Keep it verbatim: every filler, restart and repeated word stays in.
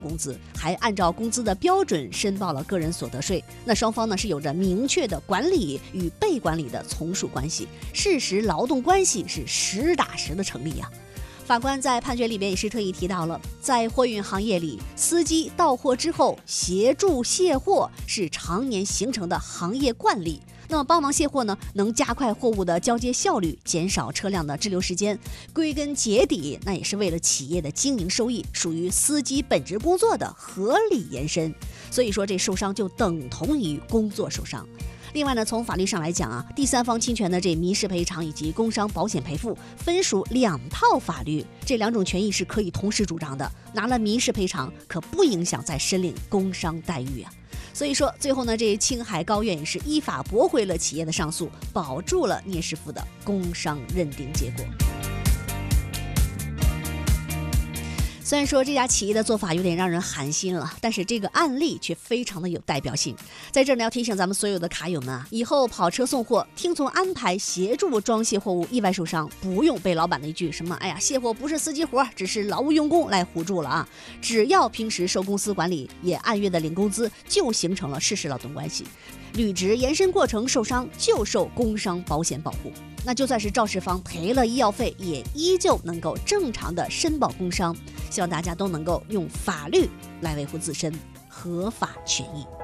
工资，还按照工资的标准申报了个人所得税。那双方呢是有着明确的管理与被管理的从属关系，事实劳动关系是实打实的成立呀、啊。法官在判决里边也是特意提到了，在货运行业里，司机到货之后协助卸货是常年形成的行业惯例。那么帮忙卸货呢，能加快货物的交接效率，减少车辆的滞留时间。归根结底，那也是为了企业的经营收益，属于司机本职工作的合理延伸。所以说，这受伤就等同于工作受伤。另外呢，从法律上来讲啊，第三方侵权的这民事赔偿以及工伤保险赔付分属两套法律，这两种权益是可以同时主张的。拿了民事赔偿，可不影响再申领工伤待遇啊。所以说，最后呢，这青海高院也是依法驳回了企业的上诉，保住了聂师傅的工伤认定结果。虽然说这家企业的做法有点让人寒心了，但是这个案例却非常的有代表性。在这里要提醒咱们所有的卡友们啊，以后跑车送货，听从安排协助装卸货物，意外受伤，不用被老板的一句什么哎呀卸货不是司机活，只是劳务用工来唬住了啊。只要平时受公司管理，也按月的领工资，就形成了事实劳动关系。履职延伸过程受伤就受工伤保险保护，那就算是肇事方赔了医药费，也依旧能够正常的申报工伤。希望大家都能够用法律来维护自身合法权益。